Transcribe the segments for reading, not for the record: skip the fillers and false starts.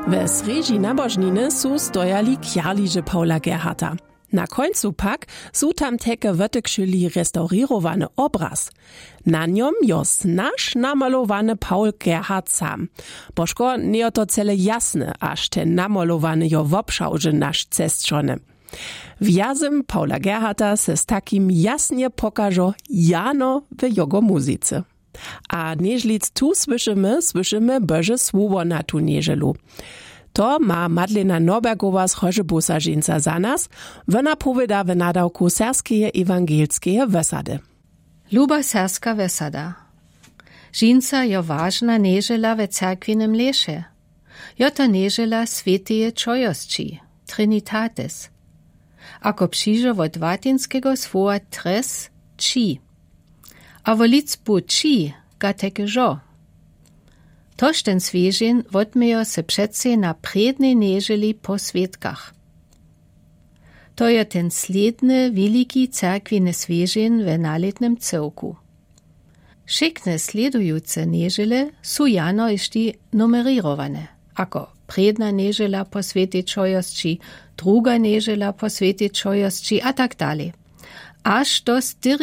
We sreži nabožniny su stojali kjarliže Paula Gerharta. Na końcu pak su tam teke wytykšili restaurirowany obraz. Na njom jo snaž namalowany Paul Gerhart sam. Bożko nie to cele jasne, aż ten namalowany jo wobszałże nasz cestszony. Wjazem Paula Gerharta se z takim jasnie pokażo jano w jego muzyce. A nieżlic tu słyszymy Boże słowo na tu nieżelu. To ma Madlena Norbergowa z Chožebusa žinca za nas, wona powiada w nadawku Serskeje Ewangelskeje Wesady. Luba serska wesada. Žinca jo ważna nieżela we cerkwinem leše. Jo to nieżela Sveteje Čojosći, Trinitatis. Ako przyjrze od łatinskiego słowa tres, ci. A w licbu ci gateke żo. Toż ten swieżin wodmejo se předse na prednej nieżeli po svietkach. To je ten sledny, veliki cerkwiny swieżin w naletnym cyłku. Šikne sledujuce niežele su jano išti numerirowane, ako predna niežela po Svetej Čojosći, druga niežela po Svetej Čojosći a tak dalej. Aż do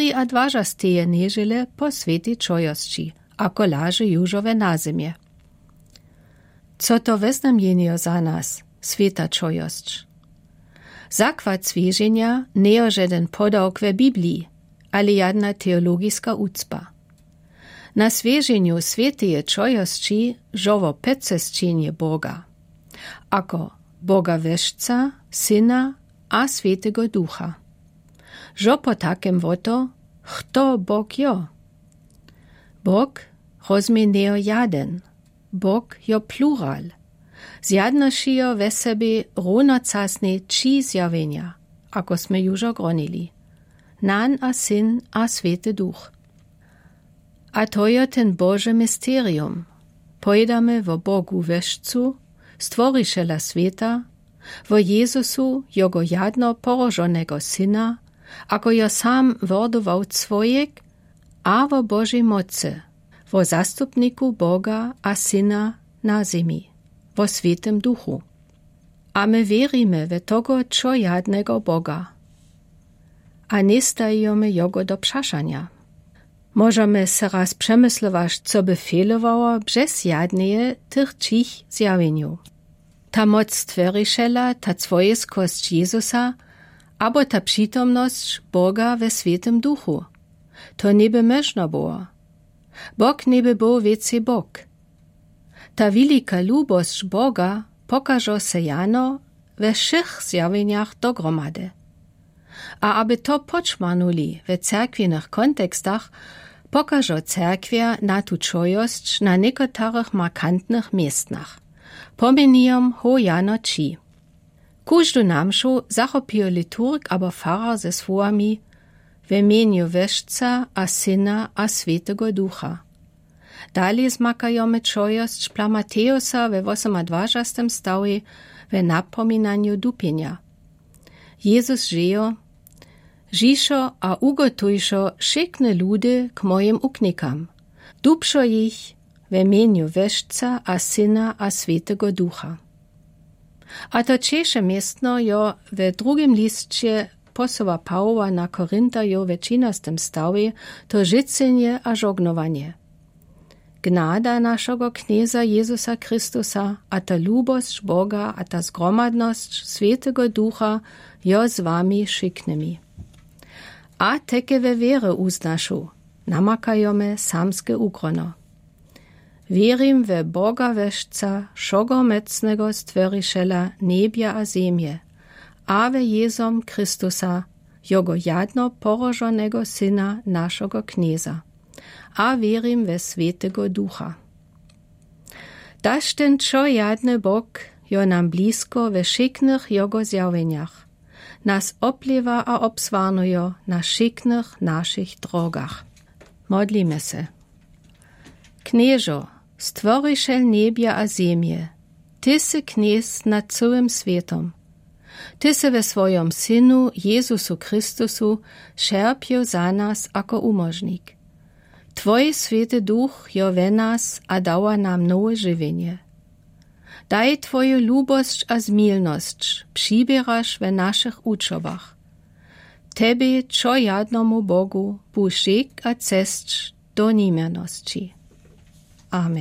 24 niežele po Svetej Čojosći, ako laže južove na zemlje. Co to wyznamienio za nas, Sveta Čojosć? Zakład swieżenia nie je żaden podałk w Biblii, ale jedna teologiska ucpa. Na swieżeniu Sveteje Čojosći żowo pecesčenje Boga, ako Boga Weszca, Syna a Svetego Ducha. Żo po takem woto, kto Bog jo? Bog rozmienio jeden, Bog jo plural. Zjadnoszijo we sobie runocasne trzy zjawienia, ako sme južo gronili. Nan a Syn a Svete Duch. A to je ten Bože mysterium. Pojedamy wo Bogu Weszcu, stworišela sveta, wo Jezusu, jego jadno porożonego Syna, ako jo sam wordował swojek, a wo Bożej mocy, wo zastupniku Boga a Syna na ziemi, wo Svetem Duchu. A my wierimy we tego czojadnego Boga, a nie stajemy jego do przaszania. Możemy se raz przemyslować, co by fehlowało przez jadnieje tych trzech zjawieniów. Ta moc stworišela, ta swojeskość Jezusa, abo ta przytomność Boga we Svetem Duchu. To nie by można było. Bog nie by był więcej Bog. Ta wielka lubość Boga pokaże se jano we wszech zjawieniach dogromady. A aby to poczmanuli we cerkwinych kontekstach, pokaże cerkwia na tu czojosć na niektórych markantnych miejscach. Pomeniam ho jano ci. Każdy namszu zachopio liturg abo farar ze słowami w imieniu Weszca a Syna a Svetego Ducha. Dalej zmakajemy czojosć Plamateusa we 28 stawie w napominaniu dupienia. Jezus żyjo, żiszo a ugotujszo wszystkie ludy k moim uknikam. Dupszo ich w imieniu Weszca a Syna a Svetego Ducha. A to ciesze miestno jo w drugim liście posłowa Pawła na Korynta jo w 13 stawie to życenie a żognowanie. Gnada naszego Knieza Jezusa Chrystusa, a ta lubość Boga, a ta zgromadność Svetego Ducha jo z wami szyknymi. A teke we wiere uznaszu, namakajome samskie ukrono. Wierim we Boga Weszca, szogomecnego stworišela niebia a ziemie, a we Jezom Chrystusa, jego jadno porożonego Syna naszego Knieza. A wierim we Svetego Ducha. Daž ten czojadny Bog jo nam blisko we szyknych jego zjawieniach, nas opliewa a obswarnujo na szyknych naszych drogach. Modlimy se. Knieżo, stworyszel niebia a ziemie, ty sy kniez nad całym światem. Ty sy we swojom Synu, Jezusu Chrystusu, szerpio za nas ako umożnik. Twoj Svety Duch jo ve nas a dała nam nowe żywienie. Daj Twoju lubosć a zmilnosć přibieraš ve našich učobach. Tebe, čo jadnomu Bogu, bušik a cest do nimernosti. Amen.